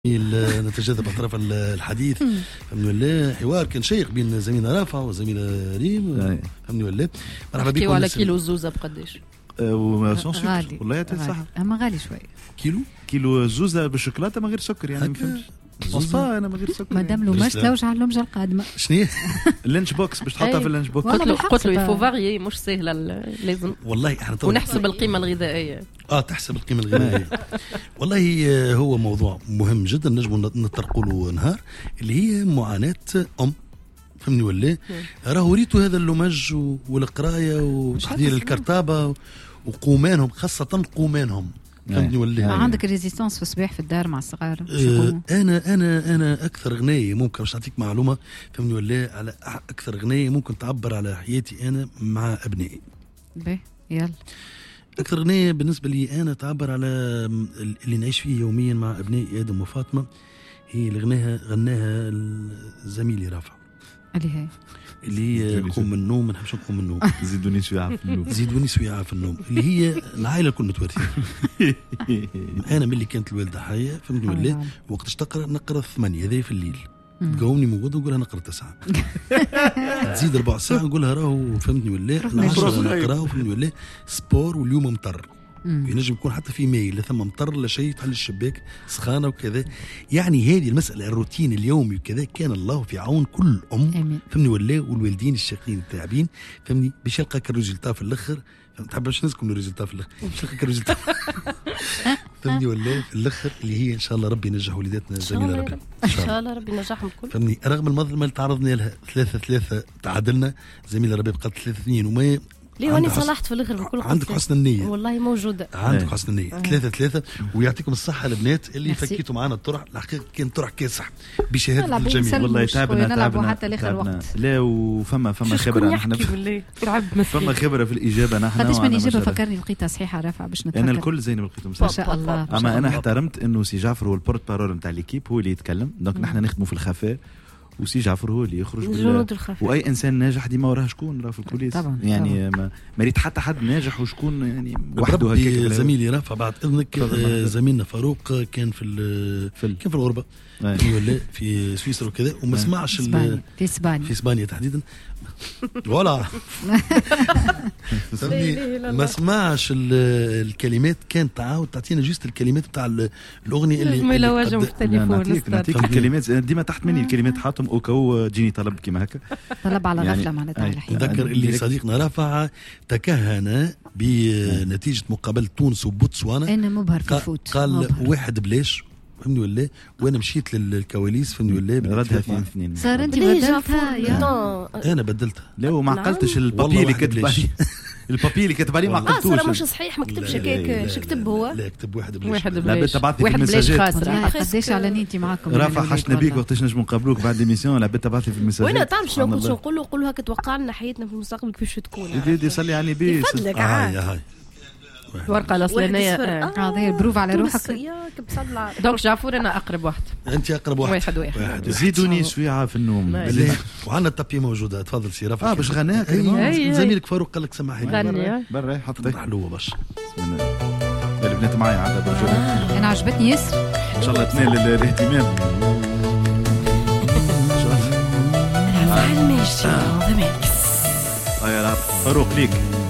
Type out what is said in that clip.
نتجاذب أطراف الحديث. فهمني ولا حوار كان شيق بين زميلنا رافع وزميلنا ريم. فهمني ولا مرحبا بكم. على كيلو الزوزة بقداش؟ غالي والله يا صح، اما غالي شوي. كيلو الزوزة بالشوكولاتة من غير سكر يعني ما فهمتش. وصفة أنا من غير سكر مادام لو مش لو جعل لهم القادمة شنو اللانش بوكس باش تحطها في اللانش بوكس. قلت له يفو فاريي مش سهلة لازم والله احنا ونحسب القيمة الغذائية. تحسب القيمة الغذائية. والله هو موضوع مهم جدا نجم نطرقوا له نهار اللي هي معاناة فهمني ولا راهو ريتو هذا اللمج والقراية وتحضير الكرتابة وقومانهم خاصة قومانهم. فهمني ولا عندك الريزيستانس في الصباح في الدار مع الصغار. انا اكثر غنية ممكن باش نعطيك معلومة. فهمني ولا على اكثر غنية ممكن تعبر على حياتي انا مع ابنائي. يلا اكثر غنية بالنسبة لي انا تعبر على اللي نعيش فيه يوميا مع ابنائي ادم وفاطمة هي اللي غناها زميلي رافع اللي قوم من النوم ما نحبش نقوم من النوم. زيدوني شويه في النوم اللي هي العائله الكل متوارثين. انا ملي كانت الوالده حيه فهمتني ولا وقتاش نقرا 8 هذا في الليل تقومني موجود ونقولها نقرا 9 تزيد 4 ساعات نقولها راهو فهمتني ولا نقراو فهمتني ولا سبور واليوم مطر ينجم يكون حتى في ماي لا ثم مطر لا شيء تحل الشباك سخانه وكذا. يعني هذه المساله الروتين اليومي وكذا كان الله في عون كل فهمني ولا والوالدين الشاقين التعبين فهمني باش يلقاك الريزلتا في الاخر. تحب باش نسكن الريزلتا في الاخر باش يلقاك الريزلتا فهمني ولا في الاخر اللي هي ان شاء الله ربي ينجح وليداتنا زميله ربي ان شاء الله ربي ينجحهم الكل. فهمني رغم المظلمه اللي تعرضنا لها 3-3 تعادلنا زميله ربي بقت 3-2 وما ليه واني صلحت في الاخر بكل عندك حسن النية والله موجودة عندك حسن النية 3-3 ويعطيكم الصحة البنات اللي فكيتوا معنا الطرح الحقيقة كان طرح كاسح بشهادة الجميع والله تعبنا حتى لاخر وقت. لا وفما خبرة نحن فما خبرة في الإجابة نحن قداش من إجابة فكرني لقيتها صحيحة رافع باش نتفكر أنا الكل زين لقيتهم صح ما شاء الله. أما أنا احترمت إنه سي جعفر هو البورت بارول نتاع ليكيب هو اللي يتكلم دونك نحن نخدموا في الخفاء وسي جعفر هو اللي يخرج واي انسان ناجح ديما وراه شكون راه في الكوليس يعني ما ريت حتى حد ناجح وشكون يعني وحده هكاك. زميلي رافع بعد اذنك زميلنا فاروق كان في الغربه ولا في سويسرا وكذا وما سمعش في اسبانيا تحديدا ولا ما سمعش الكلمات كانت تعاود تعطينا جوست الكلمات بتاع الاغنيه اللي لواجه مختلفون نعطيك الكلمات ديما تحت مني الكلمات حاطهم اوكاو جيني طلب كيما هكا طلب على غفله معناتها على الحين. نذكر اللي صديقنا رافع تكهن بنتيجه مقابله تونس وبوتسوانا انا مبهر في الفوت قال واحد بلاش فهمني ولا وانا مشيت للكواليس فهمني ولا ردها في اثنين صار انت بدلتها انا بدلتها لا وما عقلتش البابي اللي كتب عليه البابي اللي كتب عليه ما عقلتوش صار مش صحيح ما كتبش هكاك شو كتب هو لا كتب واحد بلاش واحد بلاش خاسر قداش علانيتي معاكم رافع حشنا بيك وقتاش نجم نقابلوك بعد ليميسيون لا تبعث لي في المساجات وين تعرف شنو نقولوا هكا توقع لنا حياتنا في المستقبل كيفاش تكون دي صلي على النبي فضلك هاي ورقة الأصلانية هذه بروف على روحك دونك جعفور أنا أقرب واحد أنت أقرب واحد زيدوني شوية في النوم وعندنا التابي موجودة تفضل سي رافع باش غناك زميلك فاروق قال لك سمح لي غني برا حطك حلوة باش البنات معايا عادة برجولة أنا عجبتني ياسر إن شاء الله تنال الاهتمام رافع الماشي ذا ميكس فاروق ليك